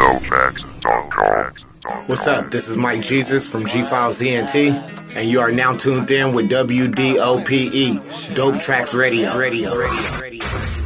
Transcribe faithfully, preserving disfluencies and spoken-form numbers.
dope tracks dot com. What's up? This is Mike Jesus from G Files E N T, and you are now tuned in with W D O P E, Dope Tracks Radio. Radio. Radio. Radio.